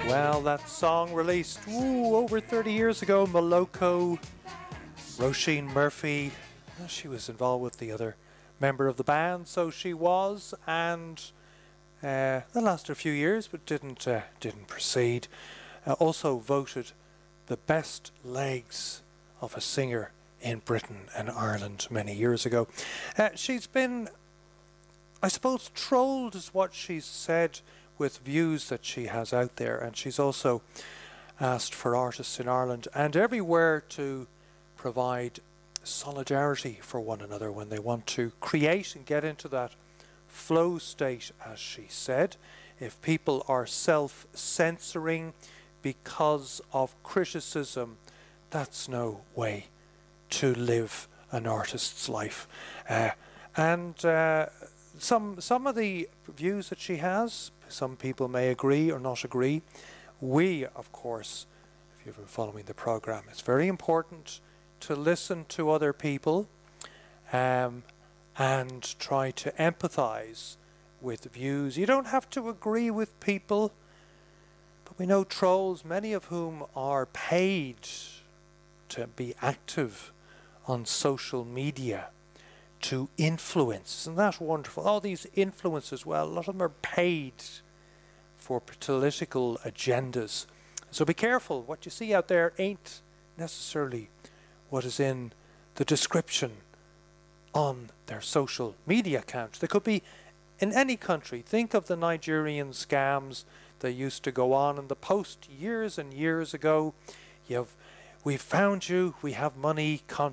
Well, that song released over 30 years ago, Moloko, Roisin Murphy. She was involved with the other member of the band, so she was, and that lasted a few years but didn't proceed. Also voted the best legs of a singer in Britain and Ireland many years ago. She's been, I suppose, trolled is what she's said, with views that she has out there, and she's also asked for artists in Ireland and everywhere to provide solidarity for one another when they want to create and get into that flow state, as she said. If people are self-censoring because of criticism, that's no way to live an artist's life. Some of the views that she has, some people may agree or not agree. We, of course, if you've been following the program, it's very important to listen to other people and try to empathize with views. You don't have to agree with people, but we know trolls, many of whom are paid to be active on social media, to influence. Isn't that wonderful? All these influencers, well, a lot of them are paid for political agendas. So be careful. What you see out there ain't necessarily what is in the description on their social media account. They could be in any country. Think of the Nigerian scams that used to go on in the Post years and years ago. We found you, we have money,